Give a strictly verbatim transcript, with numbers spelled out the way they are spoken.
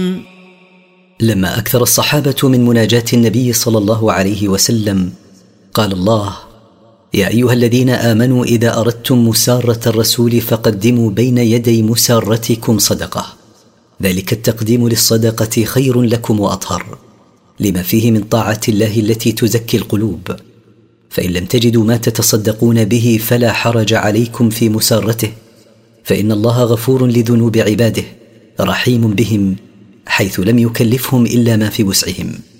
لما أكثر الصحابة من مناجاة النبي صلى الله عليه وسلم قال الله: يا أيها الذين آمنوا إذا أردتم مسارة الرسول فقدموا بين يدي مسارتكم صدقة، ذلك التقديم للصدقة خير لكم وأطهر، لما فيه من طاعة الله التي تزكي القلوب. فإن لم تجدوا ما تتصدقون به فلا حرج عليكم في مسارته، فإن الله غفور لذنوب عباده رحيم بهم، حيث لم يكلفهم إلا ما في وسعهم.